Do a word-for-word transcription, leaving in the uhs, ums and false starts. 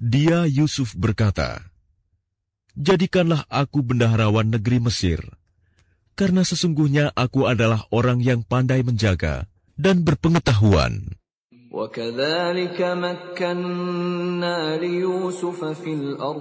Dia Yusuf berkata, "Jadikanlah aku bendaharawan negeri Mesir, karena sesungguhnya aku adalah orang yang pandai menjaga dan berpengetahuan." وَكَذَلِكَ مَكَّنَّا لِيُوسُفَ فِي الْأَرْضِ